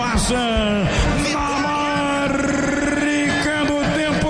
passa na marca do tempo.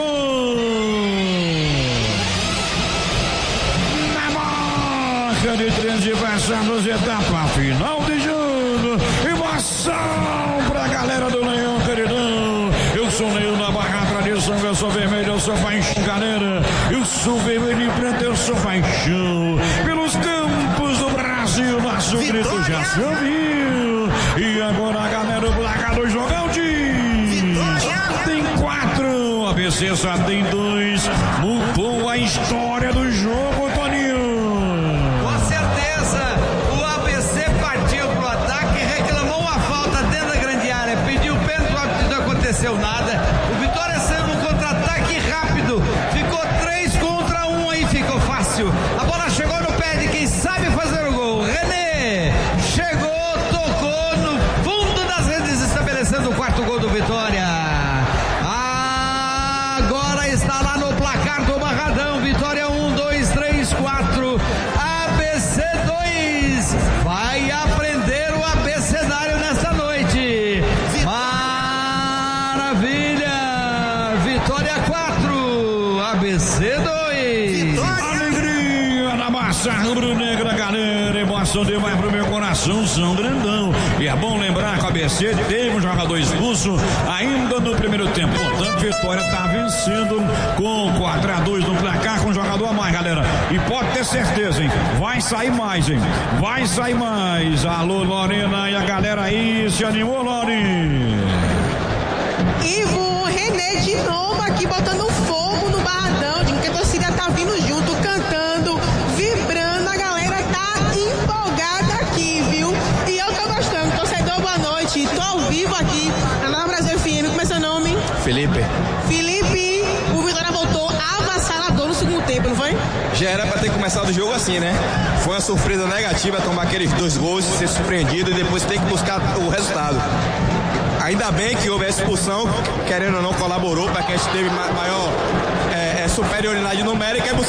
Na marca de 13 passados, etapa final de jogo. Emoção pra galera do Leão, queridão. Eu sou Leão na barra tradição, eu sou vermelho, eu sou paixão, galera. Eu sou vermelho e preto, eu sou paixão. Pelos campos do Brasil, nosso grito já se ouviu. E agora a galera do placar do jogão diz: tem 4, ABC só tem 2. Mudou a história do jogo, Toninho. Com certeza, o ABC partiu pro ataque, reclamou uma falta dentro da grande área, pediu pênalti, não aconteceu nada. O Vitória saiu no contra-ataque rápido, ficou 3 contra 1, aí ficou fácil. A bola chegou no pé de quem sabe fazer o gol. René chegou, tocou no fundo das redes, estabelecendo o 4º gol do Vitória. Agora está lá no placar do Barradão. Vitória 1, 2, 3, 4. ABC 2. Vai aprender o abecedário nesta noite. Maravilha. Vitória 4. ABC 2. Alegria na massa rubro-negra, galera. Emoção demais pro meu coração, São Grandão. E é bom lembrar que o ABC teve um jogador expulso ainda no primeiro tempo. Portanto, Vitória tá vencendo com 4-2 no placar, com um jogador a mais, galera. E pode ter certeza, hein? Vai sair mais, hein? Vai sair mais. Alô, Lorena, e a galera aí se animou, Lori? Ivo, René de novo aqui botando fogo no Barradão, que a torcida tá vindo junto, cantando, vibrando, a galera tá empolgada aqui, viu? E eu tô gostando. Torcedor, boa noite, tô ao vivo aqui na Nova Brasil FM. Como é seu nome? Felipe, O Vitória voltou avassalador no segundo tempo, não foi? já era pra ter começado o jogo assim, né? Foi uma surpresa negativa tomar aqueles 2 gols, ser surpreendido e depois ter que buscar o resultado. Ainda bem que houve a expulsão, querendo ou não, colaborou para que a gente teve maior superioridade numérica.